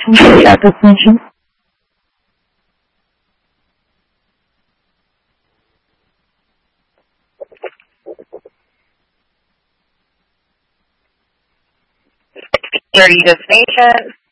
重复一下这三声。 Dirty Destination.